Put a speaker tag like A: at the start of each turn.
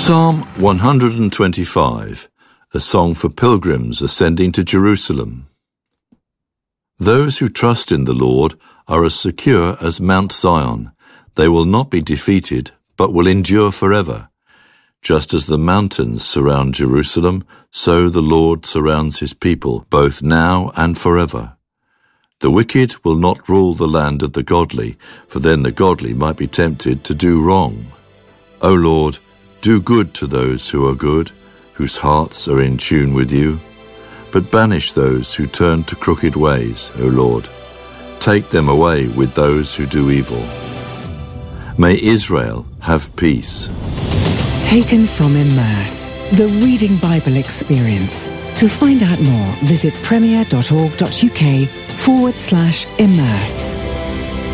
A: Psalm 125, a song for pilgrims ascending to Jerusalem. Those who trust in the Lord are as secure as Mount Zion. They will not be defeated, but will endure forever. Just as the mountains surround Jerusalem, so the Lord surrounds his people, both now and forever. The wicked will not rule the land of the godly, for then the godly might be tempted to do wrong. O Lord, do good to those who are good, whose hearts are in tune with you. But banish those who turn to crooked ways, O Lord. Take them away with those who do evil. May Israel have peace.
B: Taken from Immerse, the Reading Bible Experience. To find out more, visit premier.org.uk/immerse.